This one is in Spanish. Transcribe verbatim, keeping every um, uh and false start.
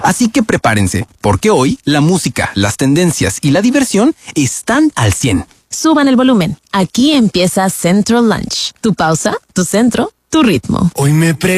Así que prepárense, porque hoy la música, las tendencias y la diversión están al cien. Suban el volumen. Aquí empieza Central Lunch. Tu pausa, tu centro, tu ritmo. Hoy me pre